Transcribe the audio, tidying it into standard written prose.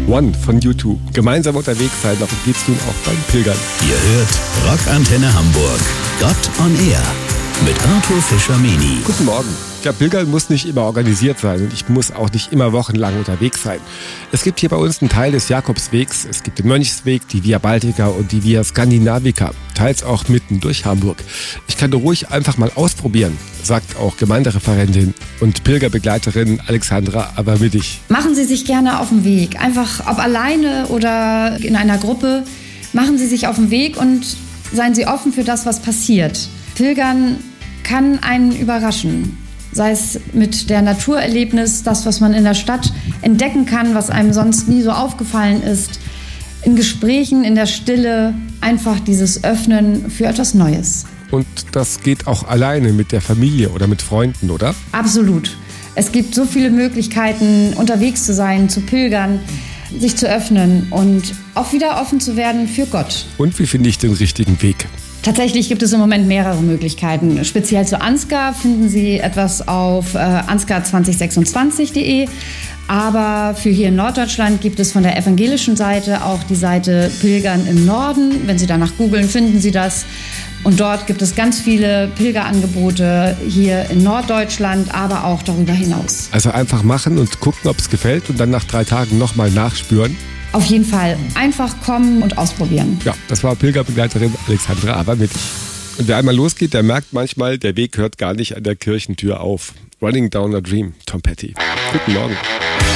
One von U2. Gemeinsam unterwegs sein, darum geht's nun auch beim Pilgern. Ihr hört Rockantenne Hamburg. Gott on Air mit Arthur Fischer-Meni. Guten Morgen. Ja, Pilgern muss nicht immer organisiert sein und ich muss auch nicht immer wochenlang unterwegs sein. Es gibt hier bei uns einen Teil des Jakobswegs, es gibt den Mönchsweg, die Via Baltica und die Via Scandinavica, teils auch mitten durch Hamburg. Ich kann ruhig einfach mal ausprobieren, sagt auch Gemeindereferentin und Pilgerbegleiterin Alexandra Abermittig. Machen Sie sich gerne auf den Weg, einfach ob alleine oder in einer Gruppe, machen Sie sich auf den Weg und seien Sie offen für das, was passiert. Pilgern kann einen überraschen. Sei es mit der Naturerlebnis, das, was man in der Stadt entdecken kann, was einem sonst nie so aufgefallen ist. In Gesprächen, in der Stille, einfach dieses Öffnen für etwas Neues. Und das geht auch alleine mit der Familie oder mit Freunden, oder? Absolut. Es gibt so viele Möglichkeiten, unterwegs zu sein, zu pilgern, sich zu öffnen und auch wieder offen zu werden für Gott. Und wie finde ich den richtigen Weg? Tatsächlich gibt es im Moment mehrere Möglichkeiten. Speziell zu Ansgar finden Sie etwas auf ansgar2026.de. Aber für hier in Norddeutschland gibt es von der evangelischen Seite auch die Seite Pilgern im Norden. Wenn Sie danach googeln, finden Sie das. Und dort gibt es ganz viele Pilgerangebote hier in Norddeutschland, aber auch darüber hinaus. Also einfach machen und gucken, ob es gefällt und dann nach 3 Tagen nochmal nachspüren. Auf jeden Fall einfach kommen und ausprobieren. Ja, das war Pilgerbegleiterin Alexandra Abermittig. Und wer einmal losgeht, der merkt manchmal, der Weg hört gar nicht an der Kirchentür auf. Running Down a Dream, Tom Petty. Guten Morgen.